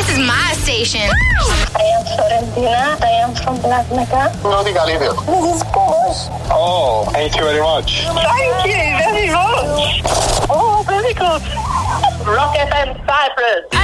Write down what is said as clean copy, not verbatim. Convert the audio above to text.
This is my station. I am Florentina. I am from Black Mecca. No diga líder. This is Porsche. Oh, thank you very much. Thank you very much. Oh, very good. Rock FM Cyprus.